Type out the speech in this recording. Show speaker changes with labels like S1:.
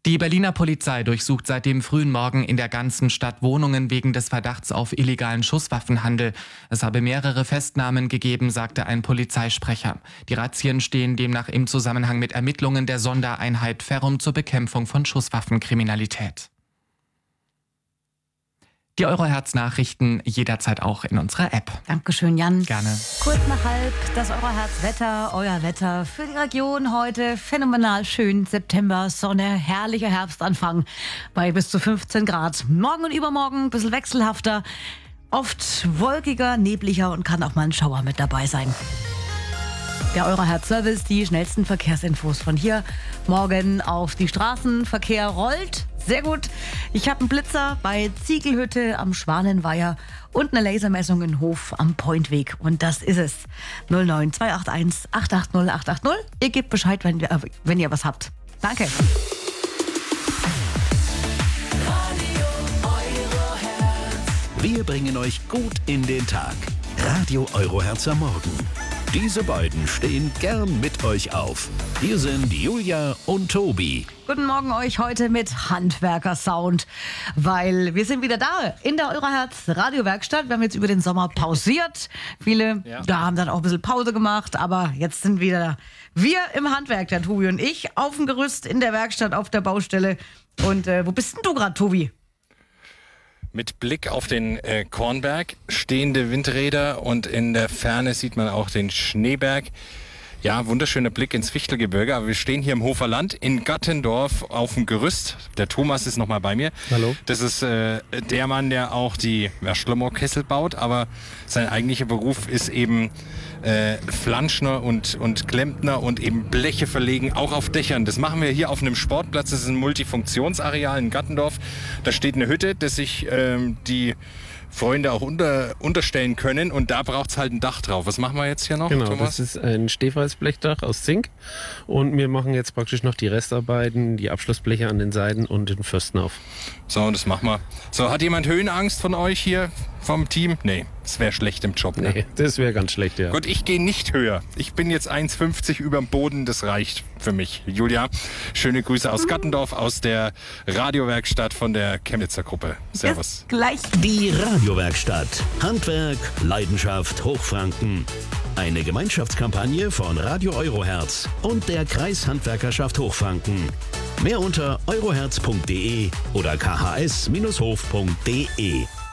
S1: Die Berliner Polizei durchsucht seit dem frühen Morgen in der ganzen Stadt Wohnungen wegen des Verdachts auf illegalen Schusswaffenhandel. Es habe mehrere Festnahmen gegeben, sagte ein Polizeisprecher. Die Razzien stehen demnach im Zusammenhang mit Ermittlungen der Sondereinheit Ferrum zur Bekämpfung von Schusswaffenkriminalität. Die Euroherz-Nachrichten jederzeit auch in unserer App.
S2: Dankeschön, Jan.
S1: Gerne.
S2: Kurz nach halb das Euroherz-Wetter. Euer Wetter für die Region heute. Phänomenal schön. September, Sonne, herrlicher Herbstanfang bei bis zu 15 Grad. Morgen und übermorgen ein bisschen wechselhafter. Oft wolkiger, nebliger und kann auch mal ein Schauer mit dabei sein. Der Euroherz-Service, die schnellsten Verkehrsinfos von hier. Morgen auf die Straßen. Verkehr rollt. Sehr gut. Ich habe einen Blitzer bei Ziegelhütte am Schwanenweiher und eine Lasermessung in Hof am Pointweg. Und das ist es. 09281 880 880. Ihr gebt Bescheid, wenn ihr was habt. Danke.
S3: Wir bringen euch gut in den Tag. Radio Euroherz am Morgen. Diese beiden stehen gern mit euch auf. Hier sind Julia und Tobi.
S2: Guten Morgen euch heute mit Handwerker-Sound, weil wir sind wieder da in der Euroherz Radiowerkstatt. Wir haben jetzt über den Sommer pausiert. Viele da haben dann auch ein bisschen Pause gemacht, aber jetzt sind wieder wir im Handwerk, der Tobi und ich, auf dem Gerüst in der Werkstatt, auf der Baustelle. Und wo bist denn du gerade, Tobi?
S4: Mit Blick auf den Kornberg, stehende Windräder und in der Ferne sieht man auch den Schneeberg. Ja, wunderschöner Blick ins Fichtelgebirge, aber wir stehen hier im Hofer Land in Gattendorf auf dem Gerüst. Der Thomas ist nochmal bei mir.
S5: Hallo.
S4: Das ist der Mann, der auch die Schlommokessel baut, aber sein eigentlicher Beruf ist eben Flanschner und Klempner und eben Bleche verlegen, auch auf Dächern. Das machen wir hier auf einem Sportplatz. Das ist ein Multifunktionsareal in Gattendorf. Da steht eine Hütte, dass sich die Freunde auch unterstellen können und da braucht es halt ein Dach drauf. Was machen wir jetzt hier noch,
S5: Genau,
S4: Thomas?
S5: das ist ein Stehfalzblechdach aus Zink und wir machen jetzt praktisch noch die Restarbeiten, die Abschlussbleche an den Seiten und den Pfosten auf.
S4: So, das machen wir. So, hat jemand Höhenangst von euch hier vom Team? Nee, das wäre schlecht im Job. Ne?
S5: Nee, das wäre ganz schlecht, ja.
S4: Gut, ich gehe nicht höher. Ich bin jetzt 1,50 über dem Boden, das reicht für mich. Julia, schöne Grüße aus Gattendorf, aus der Radiowerkstatt von der Chemnitzer Gruppe. Servus.
S2: Bis gleich.
S3: Die Radiowerkstatt. Handwerk, Leidenschaft, Hochfranken. Eine Gemeinschaftskampagne von Radio Euroherz und der Kreishandwerkerschaft Hochfranken. Mehr unter euroherz.de oder khs-hof.de.